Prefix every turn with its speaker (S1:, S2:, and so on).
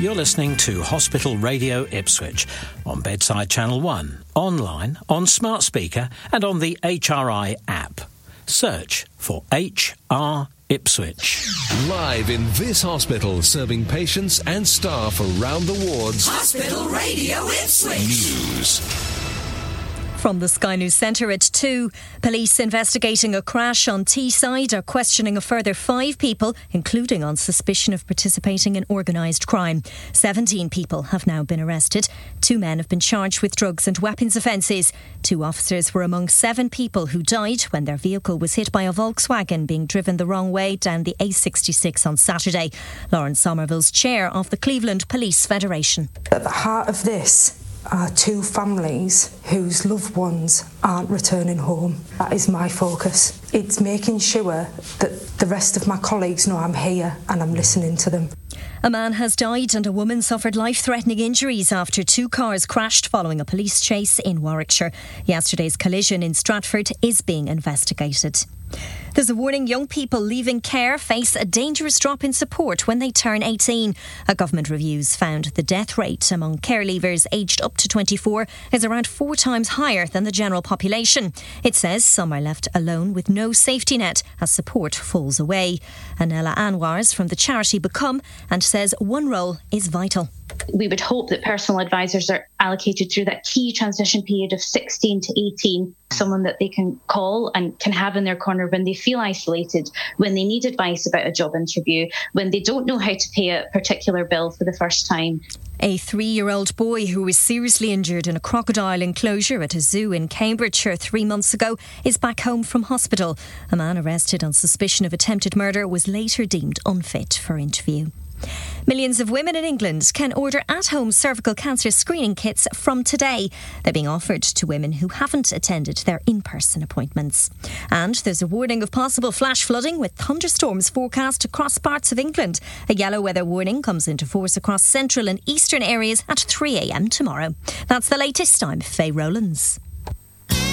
S1: You're listening to Hospital Radio Ipswich on Bedside Channel 1, online, on smart speaker and on the HRI app. Search for HR Ipswich.
S2: Live in this hospital, serving patients and staff around the wards.
S3: Hospital Radio Ipswich.
S2: News.
S4: From the Sky News Centre at 2, police investigating a crash on Teesside are questioning a further 5 people, including on suspicion of participating in organised crime. 17 people have now been arrested. 2 men have been charged with drugs and weapons offences. 2 officers were among 7 people who died when their vehicle was hit by a Volkswagen being driven the wrong way down the A66 on Saturday. Lauren Somerville's chair of the Cleveland Police Federation.
S5: At the heart of this are 2 families whose loved ones aren't returning home. That is my focus. It's making sure that the rest of my colleagues know I'm here and I'm listening to them.
S4: A man has died and a woman suffered life-threatening injuries after 2 cars crashed following a police chase in Warwickshire. Yesterday's collision in Stratford is being investigated. There's a warning young people leaving care face a dangerous drop in support when they turn 18. A government review's found the death rate among care leavers aged up to 24 is around 4 times higher than the general population. It says some are left alone with no safety net as support falls away. Anela Anwars from the charity Become and says one role is vital.
S6: We would hope that personal advisors are allocated through that key transition period of 16 to 18, someone that they can call and can have in their corner when they feel isolated, when they need advice about a job interview, when they don't know how to pay a particular bill for the first time.
S4: A 3-year-old boy who was seriously injured in a crocodile enclosure at a zoo in Cambridgeshire 3 months ago is back home from hospital. A man arrested on suspicion of attempted murder was later deemed unfit for interview. Millions of women in England can order at-home cervical cancer screening kits from today. They're being offered to women who haven't attended their in-person appointments. And there's a warning of possible flash flooding with thunderstorms forecast across parts of England. A yellow weather warning comes into force across central and eastern areas at 3 a.m. tomorrow. That's the latest. I'm Faye Rowlands.